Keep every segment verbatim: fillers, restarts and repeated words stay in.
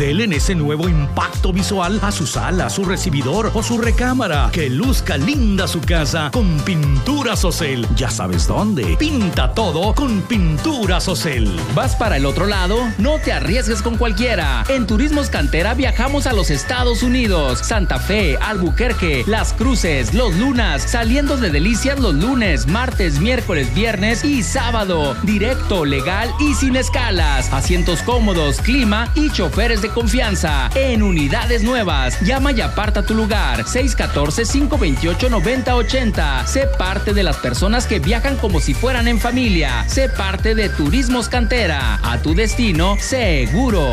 Modelen ese nuevo impacto visual a su sala, su recibidor o su recámara. Que luzca linda su casa con Pinturas Ocel. Ya sabes dónde. Pinta todo con Pinturas Ocel. ¿Vas para el otro lado? No te arriesgues con cualquiera. En Turismos Cantera viajamos a los Estados Unidos, Santa Fe, Albuquerque, Las Cruces, Los Lunas, saliendo de Delicias los lunes, martes, miércoles, viernes y sábado. Directo, legal y sin escalas. Asientos cómodos, clima y choferes de confianza. En unidades nuevas. Llama y aparta tu lugar. seis uno cuatro, cinco dos ocho, nueve cero ocho cero. Sé parte de las personas que viajan como si fueran en familia. Sé parte de Turismos Cantera. A tu destino, seguro.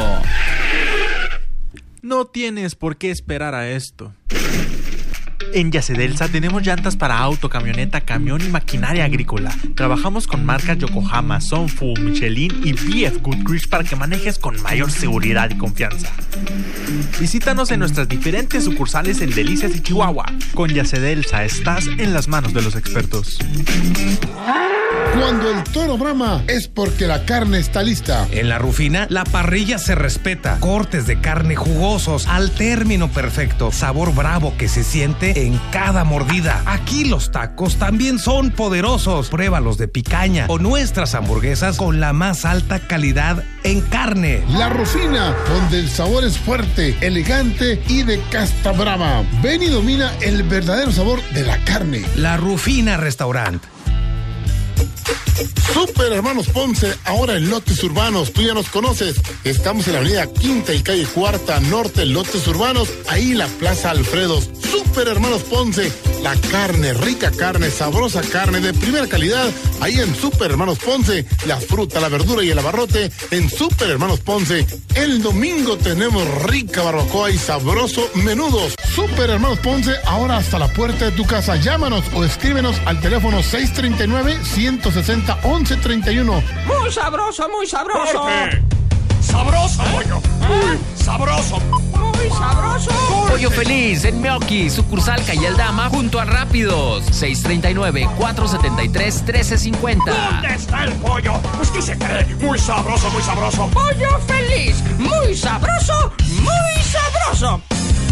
No tienes por qué esperar a esto. En Yacedelsa tenemos llantas para auto, camioneta, camión y maquinaria agrícola. Trabajamos con marcas Yokohama, Sunfu, Michelin y B F Goodrich para que manejes con mayor seguridad y confianza. Visítanos en nuestras diferentes sucursales en Delicias y Chihuahua. Con Yacedelsa estás en las manos de los expertos. Cuando el toro brama es porque la carne está lista. En La Rufina, la parrilla se respeta. Cortes de carne jugosos al término perfecto. Sabor bravo que se siente en cada mordida. Aquí los tacos también son poderosos. Pruébalos de picaña o nuestras hamburguesas con la más alta calidad en carne. La Rufina, donde el sabor es fuerte, elegante y de casta brava. Ven y domina el verdadero sabor de la carne. La Rufina Restaurant. Super Hermanos Ponce, ahora en Lotes Urbanos, tú ya nos conoces. Estamos en la avenida Quinta y calle Cuarta Norte, Lotes Urbanos, ahí la Plaza Alfredos. Super Hermanos Ponce, la carne, rica carne, sabrosa carne de primera calidad, ahí en Super Hermanos Ponce. La fruta, la verdura y el abarrote en Super Hermanos Ponce. El domingo tenemos rica barbacoa y sabroso menudos. Super Hermanos Ponce, ahora hasta la puerta de tu casa. Llámanos o escríbenos al teléfono seis tres nueve, uno seis cero, once treinta y uno. Muy sabroso, muy sabroso. ¡Corte! ¡Sabroso, pollo! ¡Muy sabroso! ¡Muy sabroso! Pollo Feliz en Meoqui, sucursal Calle Aldama junto a Rápidos. seis tres nueve, cuatro siete tres, uno tres cinco cero. ¿Dónde está el pollo? Pues que se cree muy sabroso, muy sabroso. Pollo Feliz, muy sabroso, muy sabroso.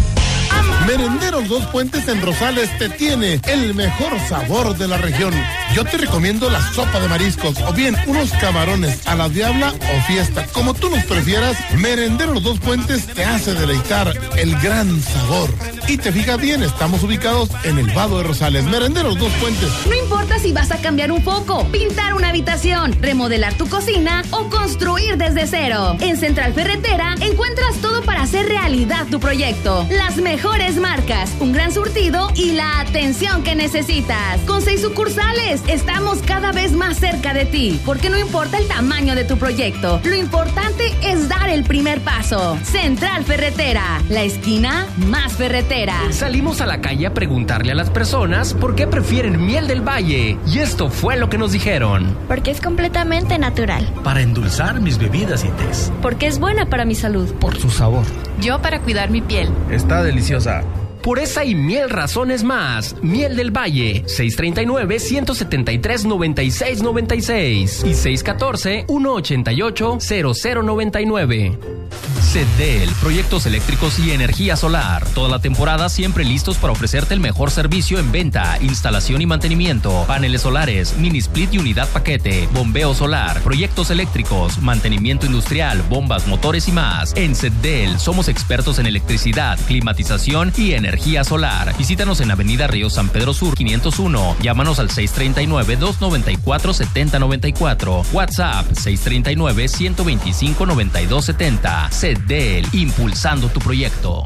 Merenderos Dos Puentes en Rosales te tiene el mejor sabor de la región. Yo te recomiendo la sopa de mariscos o bien unos camarones a la diabla o fiesta. Como tú nos prefieras, Merenderos Dos Puentes te hace deleitar el gran sabor. Y te fijas bien, estamos ubicados en el Vado de Rosales. Merenderos Dos Puentes. No importa si vas a cambiar un foco, pintar una habitación, remodelar tu cocina o construir desde cero. En Central Ferretera encuentras todo para hacer realidad tu proyecto. Las mejores marcas, un gran surtido y la atención que necesitas. Con seis sucursales, estamos cada vez más cerca de ti, porque no importa el tamaño de tu proyecto, lo importante es dar el primer paso. Central Ferretera, la esquina más ferretera. Salimos a la calle a preguntarle a las personas por qué prefieren Miel del Valle, y esto fue lo que nos dijeron. Porque es completamente natural. Para endulzar mis bebidas y tés. Porque es buena para mi salud. Por su sabor. Yo para cuidar mi piel. Está deliciosa. Por esa y mil razones más. Miel del Valle, seis tres nueve, uno siete tres, nueve seis nueve seis y seis uno cuatro, uno ocho ocho, cero cero nueve nueve. Cedel, proyectos eléctricos y energía solar. Toda la temporada siempre listos para ofrecerte el mejor servicio en venta, instalación y mantenimiento. Paneles solares, mini split y unidad paquete, bombeo solar, proyectos eléctricos, mantenimiento industrial, bombas, motores y más. En Cedel somos expertos en electricidad, climatización y energía solar. Visítanos en Avenida Río San Pedro Sur quinientos uno. Llámanos al seis tres nueve, dos nueve cuatro, siete cero nueve cuatro. WhatsApp seis tres nueve, uno dos cinco, nueve dos siete cero. Cedel, impulsando tu proyecto.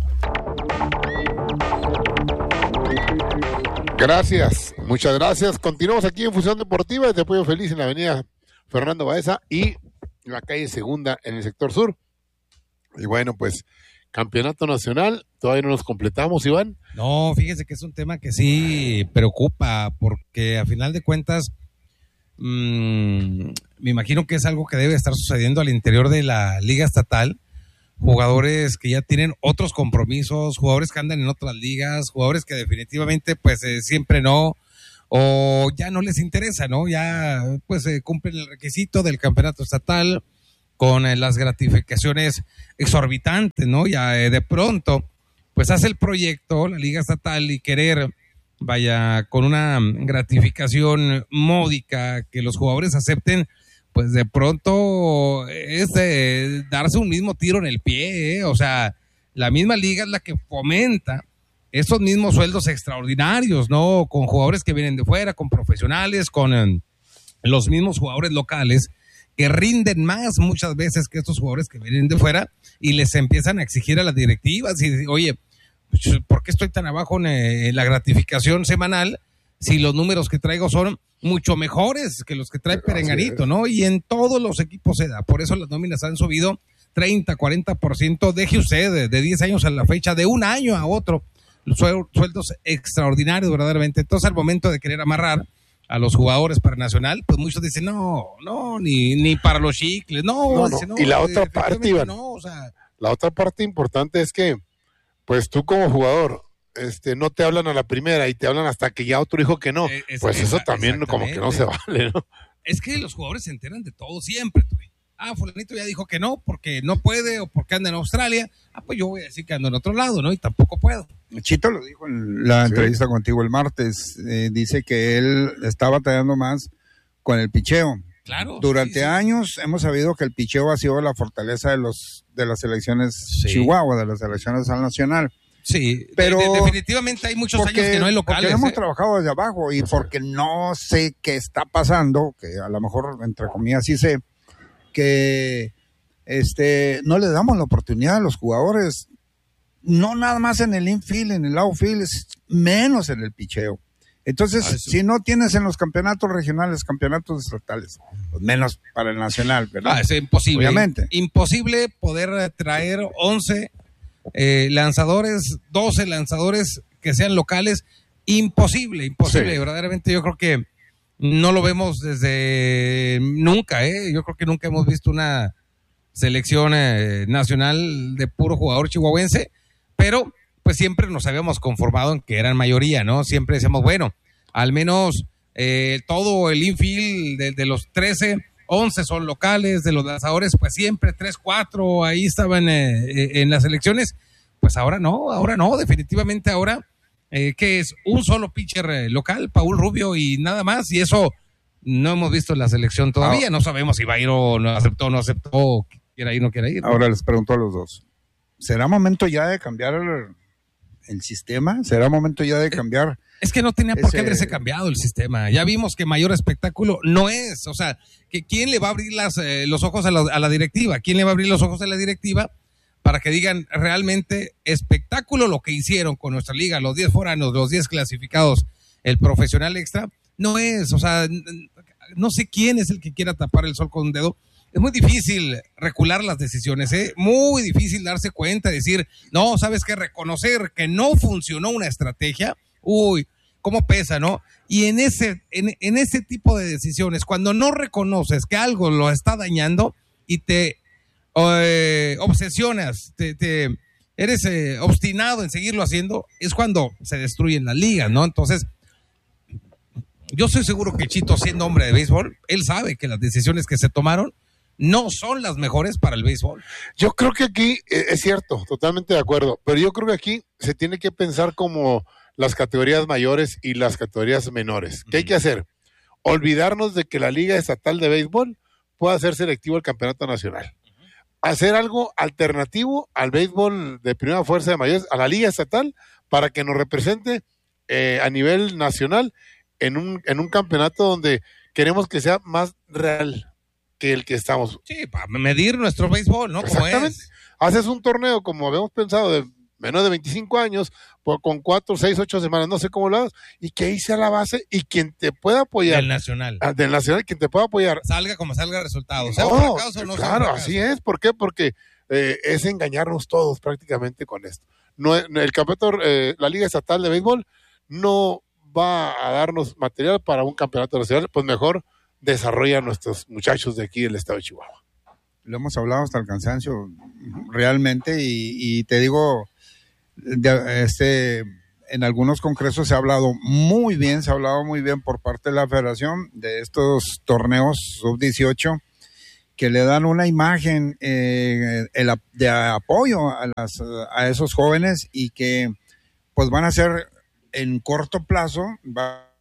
Gracias, muchas gracias. Continuamos aquí en Fusión Deportiva desde Pollo Feliz en la avenida Fernando Baeza y la calle Segunda en el sector sur. Y bueno, pues campeonato nacional, todavía no nos completamos, Iván. No, fíjese que es un tema que sí preocupa, porque a final de cuentas, mmm, me imagino que es algo que debe estar sucediendo al interior de la liga estatal. Jugadores que ya tienen otros compromisos, jugadores que andan en otras ligas, jugadores que definitivamente pues eh, siempre no, o ya no les interesa, ¿no? Ya pues eh, cumplen el requisito del campeonato estatal, con eh, las gratificaciones exorbitantes, ¿no? Ya eh, de pronto, pues hace el proyecto, la Liga Estatal, y querer, vaya, con una gratificación módica, que los jugadores acepten, pues de pronto es eh, darse un mismo tiro en el pie, ¿eh? O sea, la misma liga es la que fomenta esos mismos sueldos extraordinarios, ¿no? Con jugadores que vienen de fuera, con profesionales, con eh, los mismos jugadores locales, que rinden más muchas veces que estos jugadores que vienen de fuera, y les empiezan a exigir a las directivas y, oye, ¿por qué estoy tan abajo en, eh, en la gratificación semanal si los números que traigo son mucho mejores que los que trae Perenganito, ¿no? Y en todos los equipos se da. Por eso las nóminas han subido treinta, cuarenta por ciento. Deje usted de, de diez años a la fecha, de un año a otro, sueldos extraordinarios verdaderamente. Entonces, al momento de querer amarrar a los jugadores para Nacional, pues muchos dicen, no, no, ni, ni para los chicles, no. no, no. Dice, no y la otra parte, Iván, no, o sea, la otra parte importante es que, pues tú como jugador, este, no te hablan a la primera y te hablan hasta que ya otro dijo que no. Eh, es, pues eso también como que no se vale, ¿no? Es que los jugadores se enteran de todo siempre, tú. Ah, fulanito ya dijo que no, porque no puede o porque anda en Australia. Ah, pues yo voy a decir que ando en otro lado, ¿no? Y tampoco puedo. Chito lo dijo en la sí. entrevista contigo el martes. Eh, dice que él está batallando más con el picheo. Claro. Durante sí, sí. años hemos sabido que el picheo ha sido la fortaleza de los de las selecciones sí. Chihuahua, de las selecciones al nacional. Sí, pero de, de, definitivamente hay muchos porque, años que no hay locales. Porque hemos ¿eh? trabajado desde abajo y porque no sé qué está pasando, que a lo mejor entre comillas sí sé, que este no le damos la oportunidad a los jugadores, no nada más en el infield, en el outfield, menos en el picheo. Entonces, ah, si no tienes en los campeonatos regionales, campeonatos estatales, pues menos para el nacional, ¿verdad? Ah, es imposible. Obviamente. Imposible poder traer once eh, lanzadores, doce lanzadores que sean locales. Imposible, imposible. Sí. Verdaderamente yo creo que no lo vemos desde nunca, ¿eh? Yo creo que nunca hemos visto una selección eh, nacional de puro jugador chihuahuense, pero pues siempre nos habíamos conformado en que eran mayoría, ¿no? Siempre decíamos, bueno, al menos eh, todo el infield de, de los trece, once son locales, de los lanzadores, pues siempre tres, cuatro, ahí estaban eh, en las elecciones. Pues ahora no, ahora no, definitivamente ahora, eh, que es un solo pitcher eh, local, Paul Rubio y nada más, y eso no hemos visto en la selección todavía, no sabemos si va a ir o no aceptó o no aceptó, quiera ir o no quiera ir. Ahora les pregunto a los dos, ¿será momento ya de cambiar el... el sistema? ¿Será momento ya de cambiar? Es que no tenía por ese... qué haberse cambiado el sistema. Ya vimos que mayor espectáculo no es. O sea, que ¿quién le va a abrir las, eh, los ojos a la, a la directiva? ¿Quién le va a abrir los ojos a la directiva para que digan realmente espectáculo lo que hicieron con nuestra liga, los diez foranos, los diez clasificados, el profesional extra? No es. O sea, no sé quién es el que quiera tapar el sol con un dedo. Es muy difícil recular las decisiones, ¿eh? Muy difícil darse cuenta, decir, no, ¿sabes qué? Reconocer que no funcionó una estrategia, uy, cómo pesa, ¿no? Y en ese, en, en ese tipo de decisiones, cuando no reconoces que algo lo está dañando y te eh, obsesionas, te, te eres eh, obstinado en seguirlo haciendo, es cuando se destruyen las ligas, ¿no? Entonces, yo estoy seguro que Chito, siendo hombre de béisbol, él sabe que las decisiones que se tomaron no son las mejores para el béisbol. Yo creo que aquí, eh, es cierto, totalmente de acuerdo, pero yo creo que aquí se tiene que pensar como las categorías mayores y las categorías menores. ¿Qué hay que hacer? Olvidarnos de que la Liga Estatal de Béisbol pueda ser selectivo al Campeonato Nacional. Hacer algo alternativo al béisbol de primera fuerza de mayores, a la Liga Estatal, para que nos represente eh, a nivel nacional en un, en un campeonato donde queremos que sea más real que el que estamos. Sí, para medir nuestro béisbol, ¿no? Exactamente. Es. Haces un torneo, como habíamos pensado, de menos de veinticinco años, por, con cuatro, seis, ocho semanas, no sé cómo lo hagas, y que ahí sea la base, y quien te pueda apoyar. Del Nacional. Ah, del Nacional, quien te pueda apoyar. Salga como salga el resultado. ¿Sea no, un fracaso o no claro, sea un así es. ¿Por qué? Porque eh, es engañarnos todos prácticamente con esto. No, el campeonato, eh, la Liga Estatal de Béisbol no va a darnos material para un campeonato nacional, pues mejor desarrolla a nuestros muchachos de aquí del estado de Chihuahua. Lo hemos hablado hasta el cansancio, realmente, y, y te digo, de, este, en algunos congresos se ha hablado muy bien, se ha hablado muy bien por parte de la federación de estos torneos sub dieciocho, que le dan una imagen eh, el, de apoyo a, las, a esos jóvenes y que pues van a ser en corto plazo, va